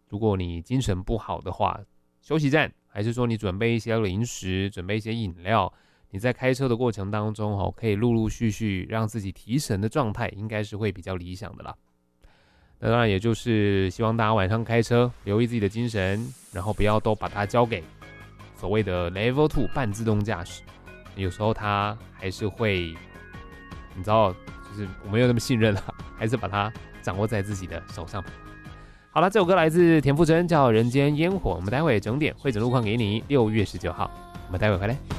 如果你精神不好的话，休息站还是说你准备一些零食，准备一些饮料，你在开车的过程当中可以陆陆续续让自己提神的状态，应该是会比较理想的啦。那当然也就是希望大家晚上开车留意自己的精神，然后不要都把它交给所谓的 Level 2半自动驾驶，有时候它还是会，你知道，就是我没有那么信任啦，还是把它掌握在自己的手上。好了，这首歌来自田馥甄，叫《人间烟火》。我们待会整点会整路况给你，6月19号，我们待会回来。